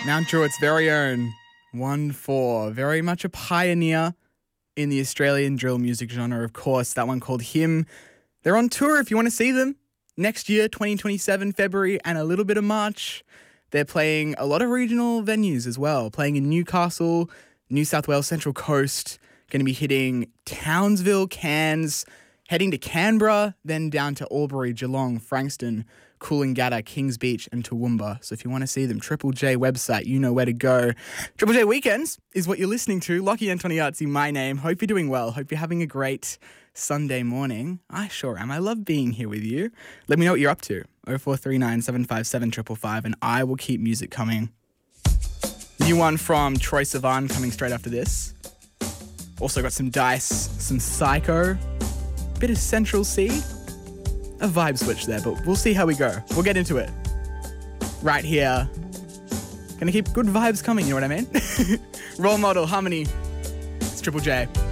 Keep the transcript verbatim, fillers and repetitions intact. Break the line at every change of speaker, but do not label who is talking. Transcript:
Mount Druitt's very own one four. Very much a pioneer in the Australian drill music genre, of course. That one called Him. They're on tour if you want to see them. Next year, twenty twenty-seven, February, and a little bit of March. They're playing a lot of regional venues as well. Playing in Newcastle, New South Wales Central Coast. Going to be hitting Townsville, Cairns, heading to Canberra, then down to Albury, Geelong, Frankston, Coolangatta, Kings Beach, and Toowoomba. So if you want to see them, Triple J website, you know where to go. Triple J Weekends is what you're listening to. Lockie Antoniazzi, my name. Hope you're doing well. Hope you're having a great Sunday morning. I sure am. I love being here with you. Let me know what you're up to. oh four three nine, seven five seven, five five five, and I will keep music coming. New one from Troye Sivan coming straight after this. Also got some Dice, some Psycho, bit of Central C. A vibe switch there, but we'll see how we go. We'll get into it. Right here. Gonna keep good vibes coming, you know what I mean? Role Model, Harmony. It's Triple J.